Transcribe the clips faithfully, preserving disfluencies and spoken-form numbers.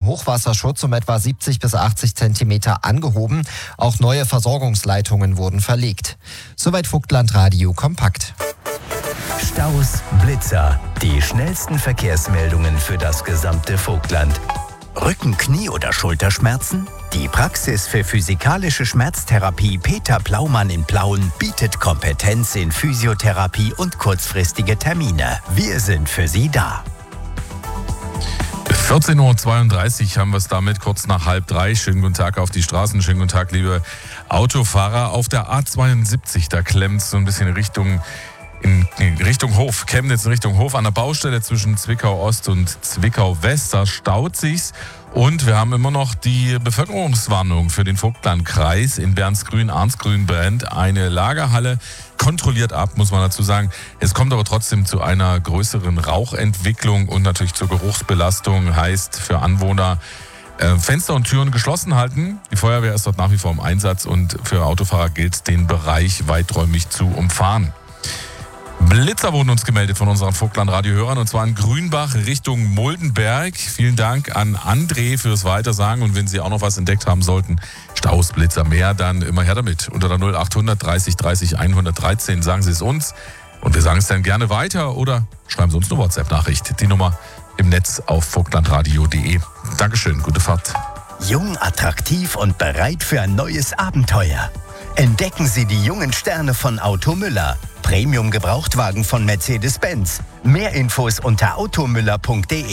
Hochwasserschutz um etwa siebzig bis achtzig Zentimeter angehoben. Auch neue Versorgungsleitungen wurden verlegt. Soweit Vogtland Radio kompakt. Staus, Blitzer, die schnellsten Verkehrsmeldungen für das gesamte Vogtland. Rücken-, Knie- oder Schulterschmerzen? Die Praxis für physikalische Schmerztherapie Peter Plaumann in Plauen bietet Kompetenz in Physiotherapie und kurzfristige Termine. Wir sind für Sie da. vierzehn Uhr zweiunddreißig haben wir es damit, kurz nach halb drei. Schönen guten Tag auf die Straßen, schönen guten Tag, liebe Autofahrer. Auf der A zweiundsiebzig, da klemmt es so ein bisschen Richtung In, in Richtung Hof, Chemnitz in Richtung Hof, an der Baustelle zwischen Zwickau Ost und Zwickau West, da staut sich's. Und wir haben immer noch die Bevölkerungswarnung für den Vogtlandkreis. In Bernsgrün, Arnsgrün brennt eine Lagerhalle, kontrolliert ab, muss man dazu sagen. Es kommt aber trotzdem zu einer größeren Rauchentwicklung und natürlich zur Geruchsbelastung, heißt für Anwohner, äh, Fenster und Türen geschlossen halten. Die Feuerwehr ist dort nach wie vor im Einsatz und für Autofahrer gilt, den Bereich weiträumig zu umfahren. Blitzer wurden uns gemeldet von unseren Vogtland-Radio-Hörern, und zwar in Grünbach Richtung Muldenberg. Vielen Dank an André fürs Weitersagen, und wenn Sie auch noch was entdeckt haben sollten, Staus, Blitzer, mehr, dann immer her damit. Unter der null achthundert dreißig dreißig hundertdreizehn sagen Sie es uns und wir sagen es dann gerne weiter oder schreiben Sie uns eine WhatsApp-Nachricht. Die Nummer im Netz auf vogtlandradio punkt de. Dankeschön, gute Fahrt. Jung, attraktiv und bereit für ein neues Abenteuer. Entdecken Sie die jungen Sterne von Auto Müller. Premium-Gebrauchtwagen von Mercedes-Benz. Mehr Infos unter automüller punkt de.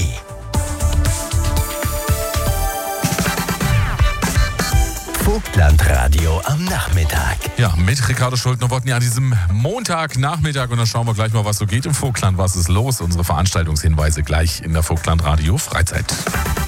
Vogtlandradio am Nachmittag. Ja, mit Ricardo Schuldner-Wotten an diesem Montagnachmittag. Und dann schauen wir gleich mal, was so geht im Vogtland. Was ist los? Unsere Veranstaltungshinweise gleich in der Vogtlandradio Freizeit.